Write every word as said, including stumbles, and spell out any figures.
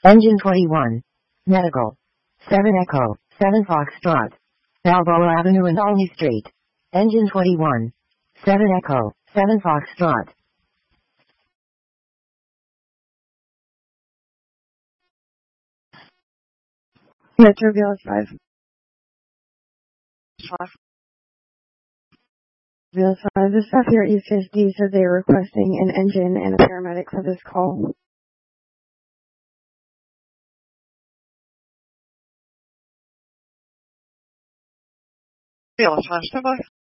Engine twenty-one. Medical. seven Echo, seven Foxtrot. Balboa Avenue and Olney Street. Engine twenty-one. seven Echo, seven Foxtrot. Metroville five. Ville five, the staff here at East H D said they were requesting an engine and a paramedic for this call. Ville five, stand by.